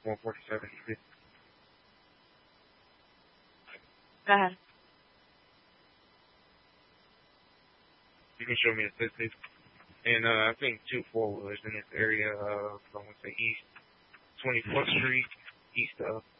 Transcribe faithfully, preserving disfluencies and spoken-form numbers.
one forty-seven East. Go ahead. You can show me the statistics. And uh, I think two four-wheelers in this area, uh, I want to say East twenty-fourth Street, east of